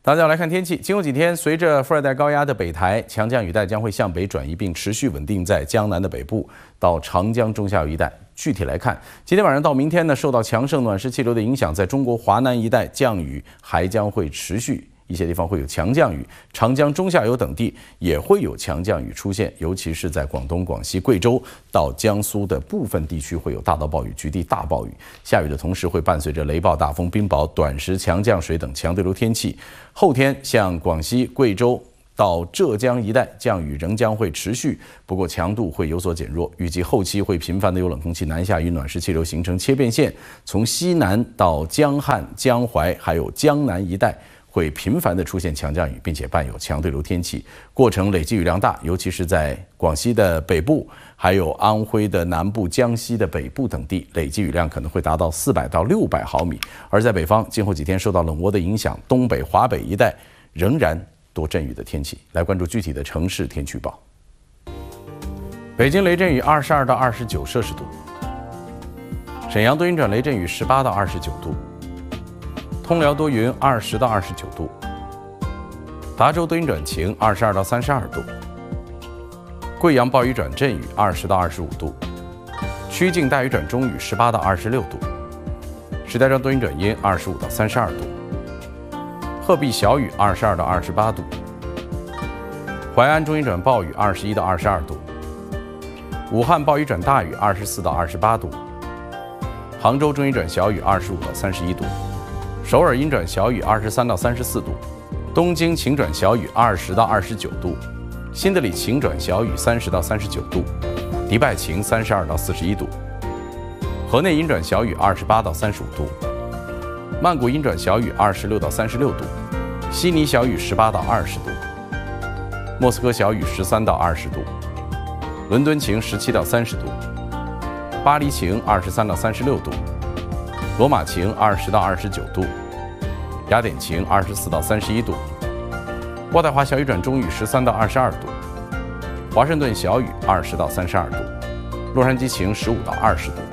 大家来看天气，今后几天，随着副热带高压的北抬，强降雨带将会向北转移，并持续稳定在江南的北部到长江中下游一带。具体来看，今天晚上到明天呢，受到强盛暖湿气流的影响，在中国华南一带降雨还将会持续。 一些地方会有强降雨，长江中下游等地也会有强降雨出现，尤其是在广东、广西、贵州到江苏的部分地区会有大到暴雨，局地大暴雨。下雨的同时会伴随着雷暴、大风、冰雹、短时强降水等强对流天气。后天向广西、贵州到浙江一带降雨仍将会持续，不过强度会有所减弱。预计后期会频繁的有冷空气南下与暖湿气流形成切变线，从西南到江汉、江淮还有江南一带。 会频繁地出现强降雨，并且伴有强对流天气，过程累计雨量大，尤其是在广西的北部，还有安徽的南部、江西的北部等地，累计雨量可能会达到400到600毫米。而在北方，今后几天受到冷涡的影响，东北、华北一带仍然多阵雨的天气。来关注具体的城市天气预报：北京雷阵雨22到29摄氏度，沈阳多云转雷阵雨18到29度。 通辽多云20到29度，达州多云转晴22到32度，贵阳暴雨转阵雨20到25度，曲靖大雨转中雨18到26度，石家庄多云转阴25到32度，鹤壁小雨22到28度，淮安中云转暴雨21到22度，武汉暴雨转大雨24到28度，杭州中云转小雨25到31度。 首尔阴转小雨23到34度，东京晴转小雨20到29度，新德里晴转小雨30到39度，迪拜晴32到41度，河内阴转小雨28到35度，曼谷阴转小雨26到36度，悉尼小雨18到20度，莫斯科小雨13到20度，伦敦晴17到30度，巴黎晴23到36度。 罗马晴20到29度，雅典晴24到31度，渥太华小雨转中雨13到22度，华盛顿小雨20到32度，洛杉矶晴15到20度。